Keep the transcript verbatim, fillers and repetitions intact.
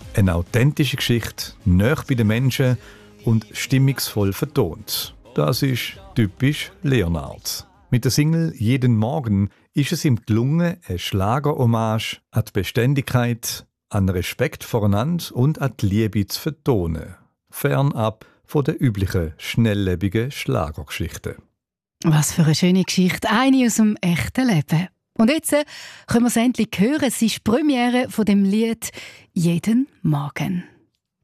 Eine authentische Geschichte, nah bei den Menschen und stimmungsvoll vertont. Das ist typisch Leonard. Mit der Single «Jeden Morgen» ist es ihm gelungen, eine Schlagerhommage an die Beständigkeit, an Respekt voreinander und an die Liebe zu vertonen. Fernab von den üblichen, schnelllebigen Schlagergeschichten. Was für eine schöne Geschichte, eine aus dem echten Leben. Und jetzt können wir es endlich hören, es ist die Premiere von dem Lied «Jeden Morgen».